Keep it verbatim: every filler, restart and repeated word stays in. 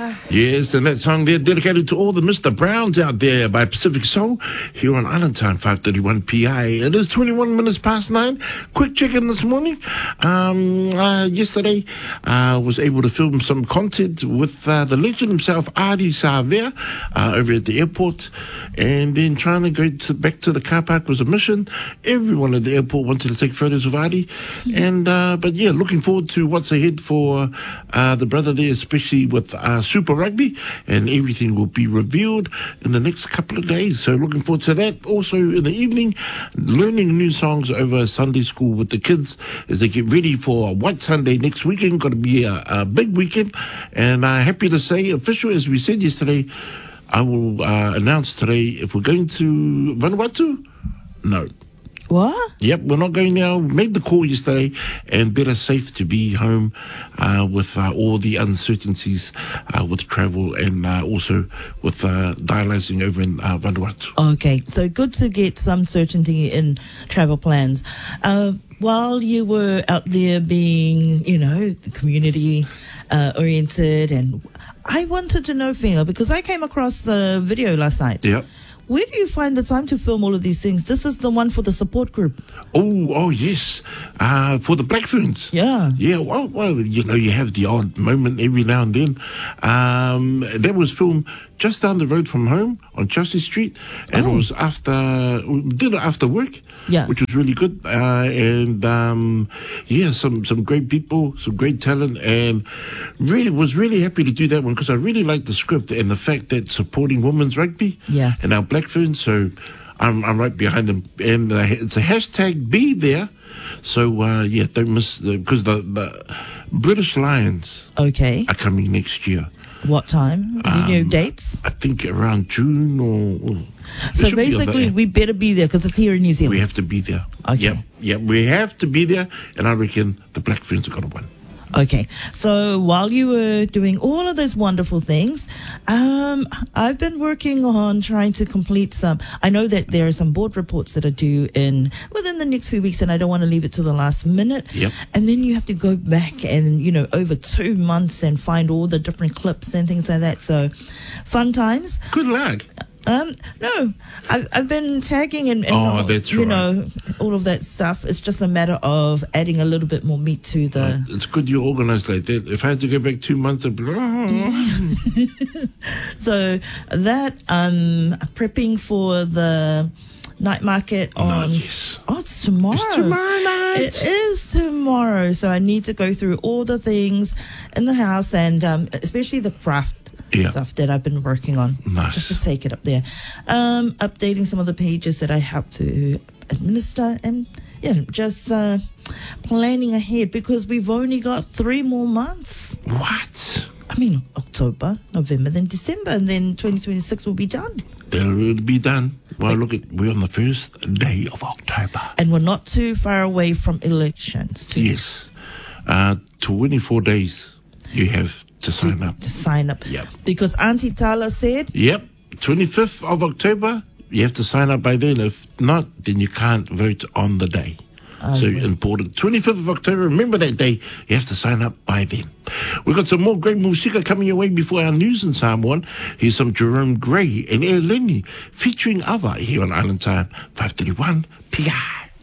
Yes, and that song there dedicated to all the Mister Browns out there by Pacific Soul here on Island Time, five thirty-one P I. It is twenty-one minutes past nine. Quick check-in this morning. Um, uh, yesterday, I uh, was able to film some content with uh, the legend himself, Adi Savea, uh, over at the airport. And then trying to go to, back to the car park was a mission. Everyone at the airport wanted to take photos of Adi. And uh, but yeah, looking forward to what's ahead for uh, the brother there, especially with uh, Super Rugby, and everything will be revealed in the next couple of days. So looking forward to that. Also in the evening, learning new songs over Sunday school with the kids as they get ready for White Sunday next weekend. Got to be a, a big weekend, and uh, happy to say, official as we said yesterday, I will uh, announce today if we're going to Vanuatu. No. What? Yep, we're not going now. Made the call yesterday, and better safe to be home uh, with uh, all the uncertainties uh, with travel, and uh, also with uh, dialyzing over in uh, Vanuatu. Okay, so good to get some certainty in travel plans. Uh, while you were out there being, you know, the community uh, oriented, and I wanted to know, Finger, because I came across a video last night. Yep. Where do you find the time to film all of these things? This is the one for the support group. Oh, oh yes, uh, for the Black Ferns. Yeah. Yeah, well, well, you know, you have the odd moment every now and then. Um, that was filmed just down the road from home on Chelsea Street, and oh. it was after, we did it after work, yeah, which was really good. Uh, and um, yeah, some, some great people, some great talent, and really was really happy to do that one because I really liked the script and the fact that supporting women's rugby, yeah, and our Black Ferns, so I'm, I'm right behind them. And uh, it's a hashtag Be There. So, uh, yeah, don't miss, because the, the British Lions okay. are coming next year. What time? Any um, new dates? I think around June or... or so basically, we better be there because it's here in New Zealand. We have to be there. Okay. Yeah, yeah, we have to be there, and I reckon the Black Ferns are going to win. Okay, so while you were doing all of those wonderful things, um, I've been working on trying to complete some. I know that there are some board reports that are due in within the next few weeks, and I don't want to leave it to the last minute. Yep. And then you have to go back and, you know, over two months and find all the different clips and things like that. So, fun times. Good luck. Um, no, I've, I've been tagging and, and oh, that's you right. know, all of that stuff. It's just a matter of adding a little bit more meat to the... Uh, it's good you're organised like that. If I had to go back two months, I'd be like, oh. So that, um, prepping for the night market on... Oh, yes. Oh, it's tomorrow. It's tomorrow night. It is tomorrow. So I need to go through all the things in the house and um, especially the craft yeah. stuff that I've been working on, nice. Just to take it up there. Um, updating some of the pages that I have to administer and yeah, just uh, planning ahead because we've only got three more months. What? I mean, October, November, then December, and then twenty twenty-six will be done. They'll be done. Well, look, at we're on the first day of October. And we're not too far away from elections, too. Yes. Uh, twenty-four days you have to sign to, up. To sign up. Yep. Because Auntie Tala said... Yep. twenty-fifth of October, you have to sign up by then. If not, then you can't vote on the day. Oh, so yeah. Important. twenty-fifth of October, remember that day. You have to sign up by then. We've got some more great music coming your way before our news in Samoan. Here's some Jerome Gray and Air Lenny featuring Ava here on Island Time, five thirty-one P I.